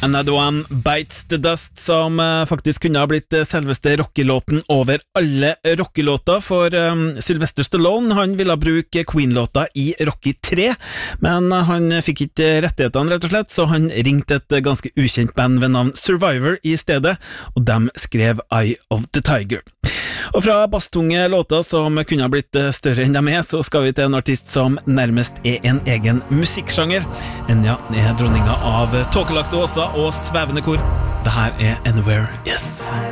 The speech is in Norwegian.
Another One Bites the Dust, som faktisk kunne ha blitt selveste rockelåten over alle rockelåter, for Sylvester Stallone, han ville bruke Queen-låta i Rocky 3, men han fikk ikke rettighetene rett og slett, så han ringte et ganske ukjent band ved navn Survivor i stedet, og de skrev Eye of the Tiger. Og fra basstunge låter som kunne ha blitt større enn de så skal vi til en artist som nærmest en egen musikksjanger. Enya dronninga av tåkelagte åser og svevende kor. Det her Anywhere Yes.